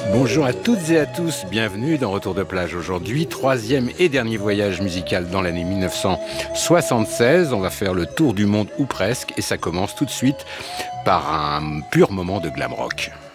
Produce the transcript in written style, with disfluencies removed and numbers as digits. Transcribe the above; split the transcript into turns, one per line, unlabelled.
Bonjour à toutes et à tous, bienvenue dans Retour de plage. Aujourd'hui, troisième et dernier voyage musical dans l'année 1976. On va faire le tour du monde ou presque et ça commence tout de suite par un pur moment de glam rock.